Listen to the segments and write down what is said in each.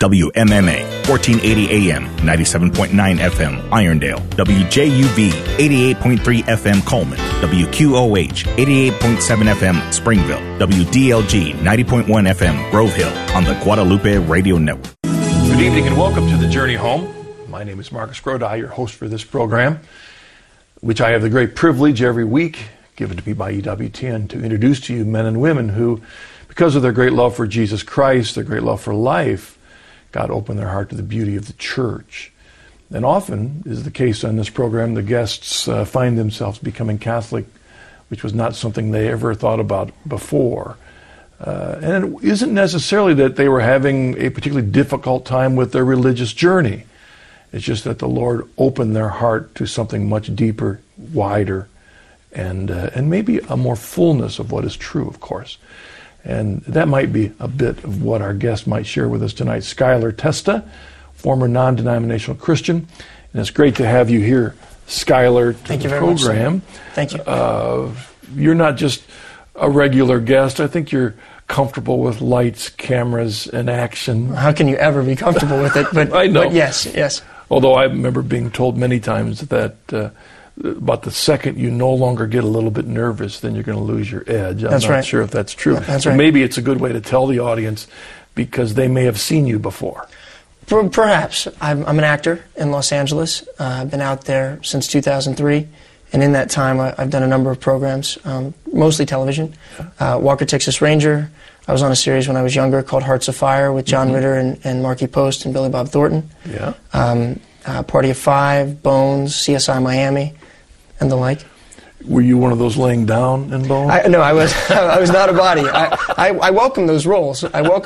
WMMA, 1480 AM, 97.9 FM, Irondale. WJUV, 88.3 FM, Coleman. WQOH, 88.7 FM, Springville. WDLG, 90.1 FM, Grove Hill, on the Guadalupe Radio Network. Good evening and welcome to The Journey Home. My name is Marcus Grodi, your host for this program, which I have the great privilege every week, given to me by EWTN, to introduce to you men and women who, because of their great love for Jesus Christ, their great love for life, God opened their heart to the beauty of the church. And often, is the case on this program, the guests find themselves becoming Catholic, which was not something they ever thought about before. And it isn't necessarily that they were having a particularly difficult time with their religious journey. It's just that the Lord opened their heart to something much deeper, wider, and maybe a more fullness of what is true, of course. And that might be a bit of what our guest might share with us tonight. Skylar Testa, former non-denominational Christian. And it's great to have you here, Skylar, to the program. Thank you. You're not just a regular guest. I think you're comfortable with lights, cameras, and action. How can you ever be comfortable with it? But I know. But yes. Although I remember being told many times that about the second you no longer get a little bit nervous, then you're going to lose your edge. I'm not sure if that's true. That's so right. Maybe it's a good way to tell the audience because they may have seen you before. Perhaps. I'm an actor in Los Angeles. I've been out there since 2003. And in that time, I've done a number of programs, mostly television. Walker, Texas Ranger. I was on a series when I was younger called Hearts of Fire with John Ritter and Marky Post and Billy Bob Thornton. Yeah. Party of Five, Bones, CSI Miami, and the like. Were you one of those laying down in Bones? No, I was not a body. I welcome those roles.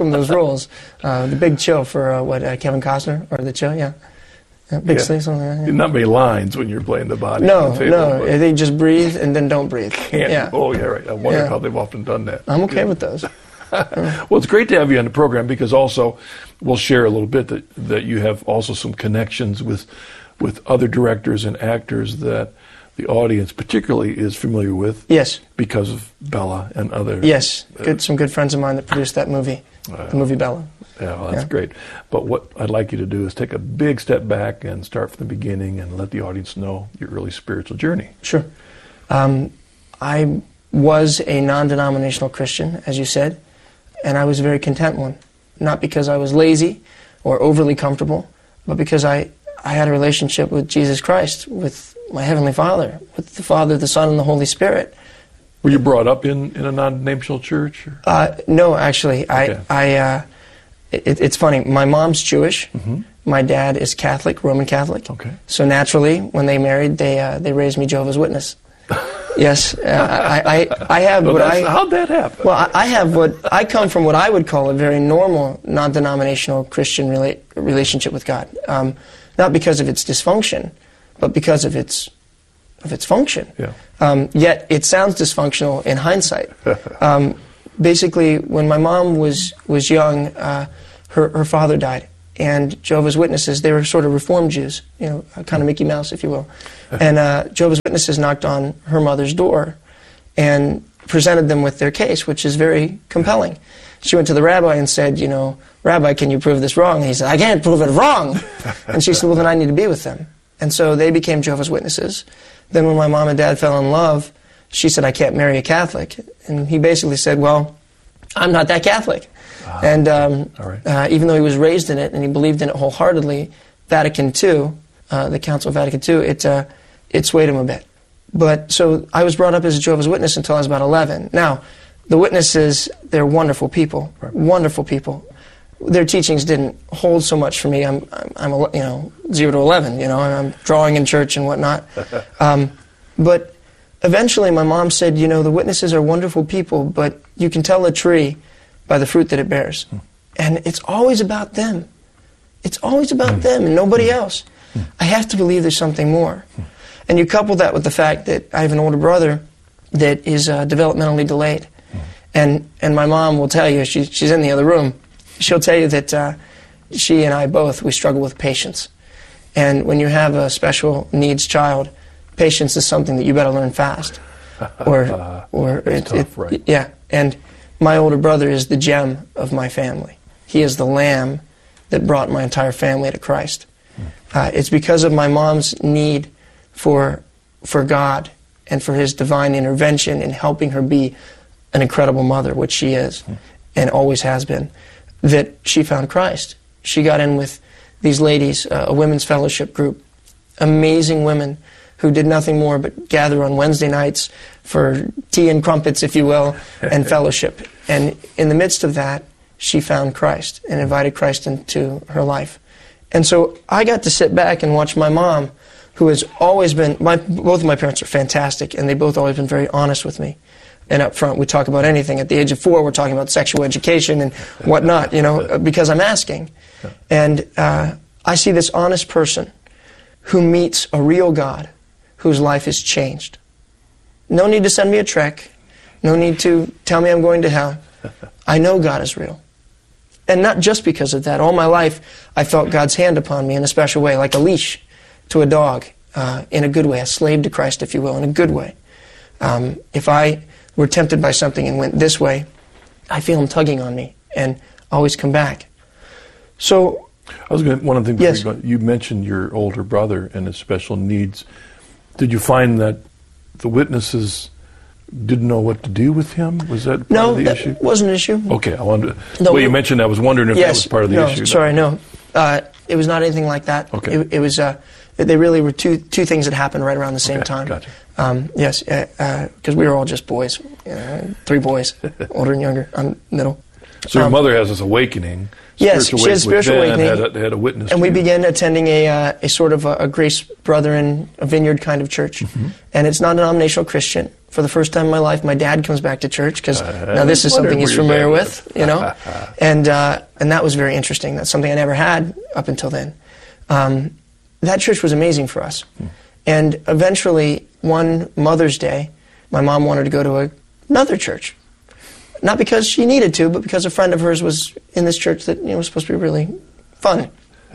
The Big Chill for Kevin Costner, or The Chill, yeah. Big Sleep, something like that. Not many lines when you're playing the body. No. They just breathe and then don't breathe. Yeah. Oh, yeah, right. I wonder how they've often done that. I'm okay with those. Well, it's great to have you on the program because also we'll share a little bit that you have also some connections with other directors and actors that the audience particularly is familiar with. Yes. Because of Bella and other. Yes. Some good friends of mine that produced that movie, the movie Bella. Yeah, well, that's great. But what I'd like you to do is take a big step back and start from the beginning and let the audience know your early spiritual journey. Sure. I was a non-denominational Christian, as you said, and I was a very content one. Not because I was lazy or overly comfortable, but because I had a relationship with Jesus Christ, with my Heavenly Father, with the Father, the Son, and the Holy Spirit. Were you brought up in a non-denominational church? No, actually. Okay. It's funny. My mom's Jewish. Mm-hmm. My dad is Catholic, Roman Catholic. Okay. So naturally, when they married, they raised me Jehovah's Witness. Yes, I have how'd that happen? Well, I come from what I would call a very normal, non-denominational Christian relationship with God. Not because of its dysfunction, but because of its function. Yeah. Yet it sounds dysfunctional in hindsight. Basically, when my mom was young, her father died. And Jehovah's Witnesses, they were sort of Reformed Jews, kind of Mickey Mouse, if you will. And Jehovah's Witnesses knocked on her mother's door and presented them with their case, which is very compelling. She went to the rabbi and said, Rabbi, can you prove this wrong? And he said, I can't prove it wrong. And she said, well, then I need to be with them. And so they became Jehovah's Witnesses. Then when my mom and dad fell in love, she said, I can't marry a Catholic. And he basically said, well, I'm not that Catholic. And even though he was raised in it and he believed in it wholeheartedly, Vatican II, the Council of Vatican II, it swayed him a bit. But so I was brought up as a Jehovah's Witness until I was about 11. Now, the witnesses, they're wonderful people, wonderful people. Their teachings didn't hold so much for me. I'm 0 to 11, I'm drawing in church and whatnot. But eventually my mom said, the witnesses are wonderful people, but you can tell a tree by the fruit that it bears. And it's always about them. It's always about them and nobody else. I have to believe there's something more. And you couple that with the fact that I have an older brother that is developmentally delayed. And my mom will tell you, she's in the other room, she'll tell you that she and I both, we struggle with patience. And when you have a special needs child, patience is something that you better learn fast. It's tough, right? Yeah. And my older brother is the gem of my family. He is the lamb that brought my entire family to Christ. It's because of my mom's need for God and for His divine intervention in helping her be an incredible mother, which she is and always has been, that she found Christ. She got in with these ladies, a women's fellowship group, amazing women who did nothing more but gather on Wednesday nights for tea and crumpets, if you will, and fellowship. And in the midst of that, she found Christ and invited Christ into her life. And so I got to sit back and watch my mom, who has always been, both of my parents are fantastic, and they've both always been very honest with me. And up front, we talk about anything. At the age of 4, we're talking about sexual education and whatnot, because I'm asking. And I see this honest person who meets a real God whose life is changed. No need to send me a trek. No need to tell me I'm going to hell. I know God is real. And not just because of that. All my life, I felt God's hand upon me in a special way, like a leash to a dog, in a good way, a slave to Christ, if you will, in a good way. If I were tempted by something and went this way, I feel Him tugging on me and always come back. So, one of the things yes. You mentioned your older brother and his special needs. Did you find that the witnesses didn't know what to do with him? Was that part of the issue? No, that wasn't an issue. Okay, I wanted to... No, you mentioned, I was wondering if that was part of the issue. Sorry, no. It was not anything like that. Okay. It was... they really were two things that happened right around the same time. Gotcha. Yes, because we were all just boys. 3 boys, older and younger. I'm middle. So your mother has this awakening. Yes, she had a spiritual awakening. Had a witness. And we began attending a sort of a Grace Brethren, a Vineyard kind of church. Mm-hmm. And it's not a denominational Christian. For the first time in my life, my dad comes back to church because now this is something he's familiar with, and that was very interesting. That's something I never had up until then. That church was amazing for us. And eventually, one Mother's Day, my mom wanted to go to another church. Not because she needed to, but because a friend of hers was in this church that was supposed to be really fun.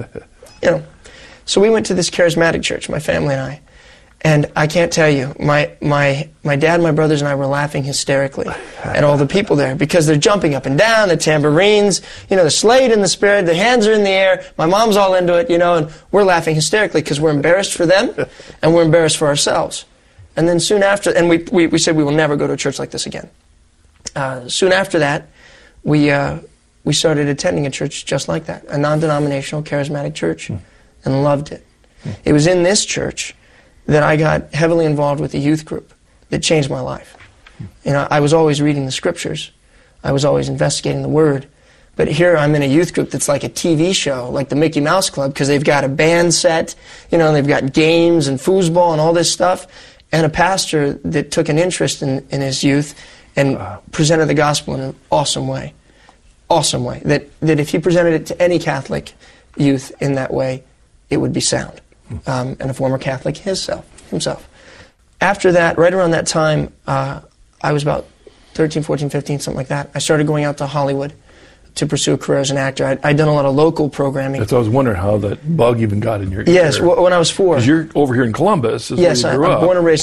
So we went to this charismatic church, my family and I. And I can't tell you, my dad, my brothers, and I were laughing hysterically at all the people there because they're jumping up and down, the tambourines, they're slayed in the spirit, the hands are in the air, my mom's all into it, and we're laughing hysterically because we're embarrassed for them and we're embarrassed for ourselves. And then soon after, and we said we will never go to a church like this again. Soon after that, we started attending a church just like that, a non-denominational charismatic church, and loved it. It was in this church that I got heavily involved with a youth group that changed my life. I was always reading the scriptures. I was always investigating the Word. But here I'm in a youth group that's like a TV show, like the Mickey Mouse Club, because they've got a band set, they've got games and foosball and all this stuff, and a pastor that took an interest in his youth and presented the gospel in an awesome way. Awesome way. That if he presented it to any Catholic youth in that way, it would be sound. And a former Catholic himself. After that, right around that time, I was about 13, 14, 15, something like that. I started going out to Hollywood to pursue a career as an actor. I'd done a lot of local programming. That's why I was wondering how that bug even got in your ear. Yes, when I was 4. Because you're over here in Columbus. Yes, I'm born and raised